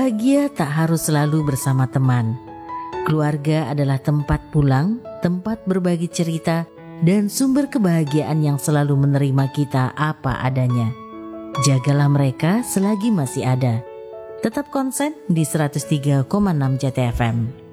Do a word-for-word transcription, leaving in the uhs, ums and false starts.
Bahagia tak harus selalu bersama teman. Keluarga adalah tempat pulang, tempat berbagi cerita, dan sumber kebahagiaan yang selalu menerima kita apa adanya. Jagalah mereka selagi masih ada. Tetap konsen di seratus tiga koma enam J T F M.